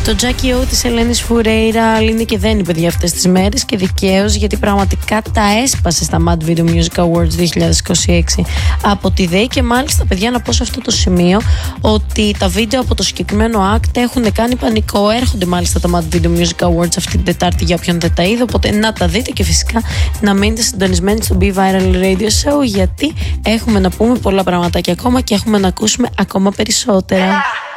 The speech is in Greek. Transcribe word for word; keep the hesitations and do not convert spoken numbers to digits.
Το Jackie O της Ελένης Φουρέιρα λύνει και δένει, παιδιά, αυτές τις μέρες, και δικαίως, γιατί πραγματικά τα έσπασε στα Mad Video Music Awards δύο χιλιάδες είκοσι έξι από τη ΔΕΗ. Και μάλιστα, παιδιά, να πω σε αυτό το σημείο ότι τα βίντεο από το συγκεκριμένο act έχουν κάνει πανικό. Έρχονται μάλιστα τα Mad Video Music Awards αυτή την Τετάρτη για όποιον δεν τα είδε, οπότε να τα δείτε και φυσικά να μείνετε συντονισμένοι στο Be Viral Radio Show, γιατί έχουμε να πούμε πολλά πραγματάκια ακόμα και έχουμε να ακούσουμε ακόμα περισσότερα.